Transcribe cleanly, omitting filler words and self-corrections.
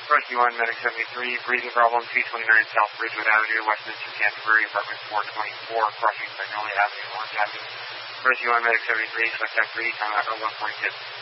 Rescue 1, Medic 73, breathing problem, 229 South Bridgewood Avenue, Westminster, Canterbury, apartment 424, crossing Magnolia Avenue, Orange Avenue. Rescue 1, Medic 73, contact 3, time out 142.